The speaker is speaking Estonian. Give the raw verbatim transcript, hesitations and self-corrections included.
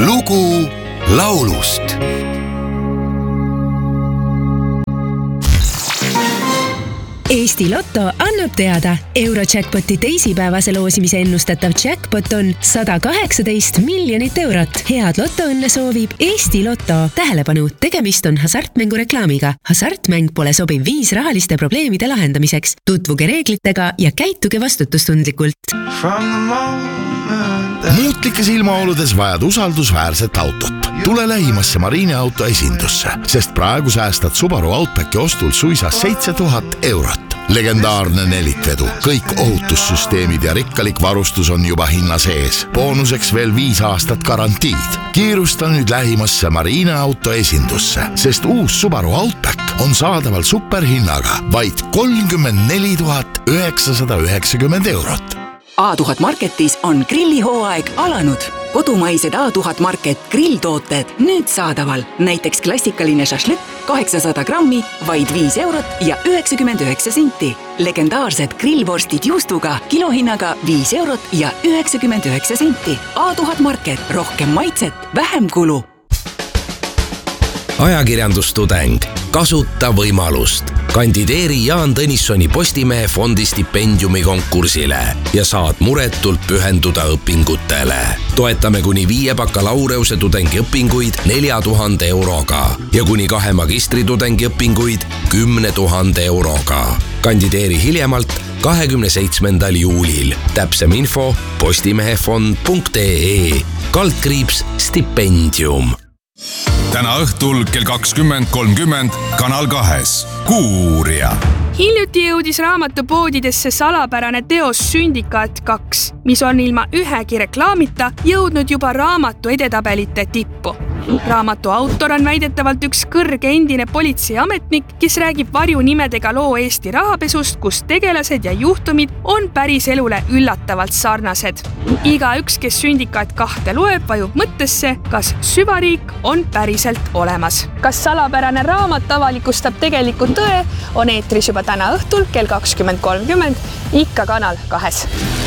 lugu laulust. Eesti Lotto annab teada, Eurojackpoti teisipäevase loosimise ennustatav jackpot on sada kaheksateist miljonit eurot. Head lotoõnne soovib Eesti Lotto. Tähelepanu, tegemist on hasartmängu reklaamiga. Hasartmäng pole sobiv viis rahaliste probleemide lahendamiseks. Tutvuge reeglitega ja käituge vastutustundlikult. Muutlikes ilmaoludes vajad usaldusväärset autot. Tule lähimasse Marineauto esindusse, sest praegu säästad Subaru Outbacki ostul suisa seitse tuhat eurot. Legendaarne nelikvedu, kõik ohutussüsteemid ja rikkalik varustus on juba hinna sees. Boonuseks veel viis aastat garantiid. Kiirusta nüüd lähimasse Marineauto esindusse, sest uus Subaru Outback on saadaval superhinnaga vaid kolmkümmend neli tuhat üheksasada üheksakümmend eurot. A tuhat Marketis on grillihooaeg alanud. Kodumaised A tuhat Market grilltooted nüüd saadaval. Näiteks klassikaline šašlõkk kaheksasada grammi, vaid viis eurot ja üheksakümmend üheksa senti. Legendaarsed grillvorstid juustuga kilohinnaga viis eurot ja üheksakümmend üheksa senti. A tuhat Market, rohkem maitset, vähem kulu. Ajakirjandustudeng, kasuta võimalust. Kandideeri Jaan Tõnissoni Postimehe fondi stipendiumi konkursile ja saad muretult pühenduda õpingutele. Toetame kuni viie bakalaureuse tudengi õpinguid nelja tuhande euroga ja kuni kahe magistritudengi õpinguid kümne tuhande euroga. Kandideeri hiljemalt kahekümne seitsmendal juulil. Täpsem info postimehefond punkt ee, kaldkriips stipendium. Täna õhtul kell kakskümmend kolmkümmend Kanal kahes. Kuuuurija. Hiljuti jõudis raamatupoodidesse salapärane teos Sündikaat kaks, mis on ilma ühegi reklaamita jõudnud juba raamatu edetabelite tippu. Raamatu autor on väidetavalt üks kõrge endine politseiametnik, kes räägib varjunimedega loo Eesti rahapesust, kus tegelased ja juhtumid on päris elule üllatavalt sarnased. Iga üks, kes Sündikaat kahte loeb, vajub mõttesse, kas süvariik on päriselt olemas. Kas salapärane raamat avalikustab tegelikult tõe, on eetris juba täna õhtul kell kakskümmend kolmkümmend ikka Kanal kahes.